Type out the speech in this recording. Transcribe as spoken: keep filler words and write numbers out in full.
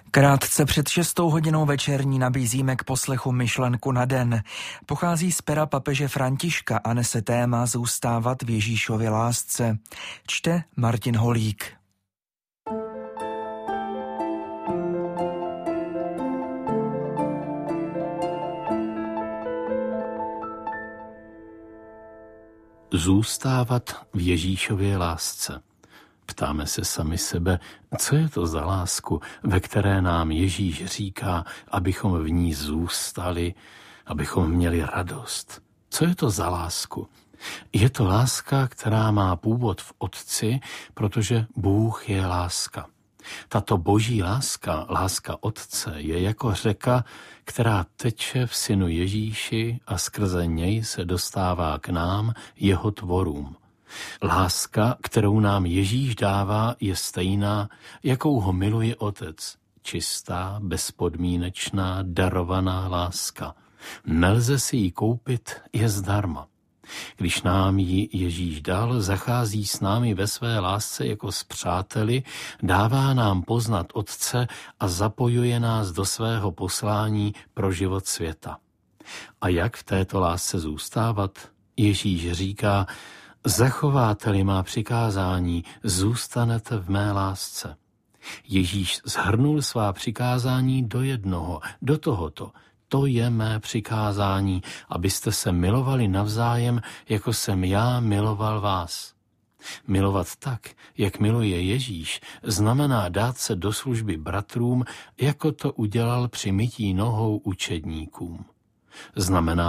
Krátce před šestou hodinou večerní nabízíme k poslechu myšlenku na den. Pochází z pera papeže Františka a nese téma zůstávat v Ježíšově lásce. Čte Martin Holík. Zůstávat v Ježíšově lásce. Ptáme se sami sebe, co je to za lásku, ve které nám Ježíš říká, abychom v ní zůstali, abychom měli radost. Co je to za lásku? Je to láska, která má původ v Otci, protože Bůh je láska. Tato boží láska, láska Otce, je jako řeka, která teče v Synu Ježíši a skrze něj se dostává k nám, jeho tvorům. Láska, kterou nám Ježíš dává, je stejná, jakou ho miluje Otec. Čistá, bezpodmínečná, darovaná láska. Nelze si ji koupit, je zdarma. Když nám ji Ježíš dal, zachází s námi ve své lásce jako s přáteli, dává nám poznat Otce a zapojuje nás do svého poslání pro život světa. A jak v této lásce zůstávat? Ježíš říká, zachováte-li má přikázání, zůstanete v mé lásce. Ježíš shrnul svá přikázání do jednoho, do tohoto. To je mé přikázání, abyste se milovali navzájem, jako jsem já miloval vás. Milovat tak, jak miluje Ježíš, znamená dát se do služby bratrům, jako to udělal při mytí nohou učedníkům. Znamená